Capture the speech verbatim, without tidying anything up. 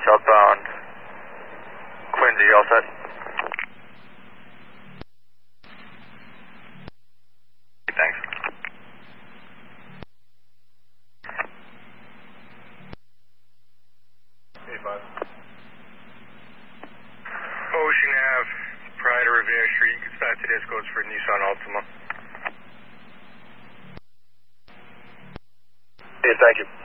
southbound Quincy, all set? Thanks. eighty-five. Ocean Ave, prior to Revere Street. You can start today's codes for Nissan Altima. Yeah, thank you.